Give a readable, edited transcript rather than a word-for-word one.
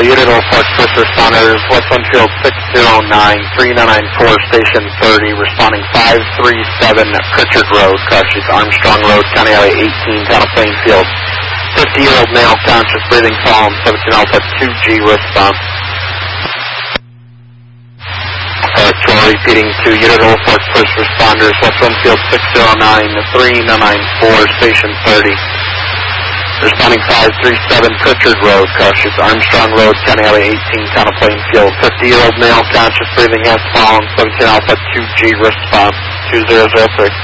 Unit 04, first responders, West Winfield 609, 3994, Station 30, responding 537 Pritchard Road, crashes Armstrong Road, County Highway 18, Town of Plainfield. 50-year-old male, conscious, breathing, calm, 17 Alpha 2G response. Repeating to Unit 04, first responders, West Winfield 609, 3994, Station 30. Responding 537 Pritchard Road, crashes Armstrong Road, County Highway 18, Town of Plainfield. 50-year-old male, conscious, breathing, has fallen, 17 Alpha 2G response, 2006.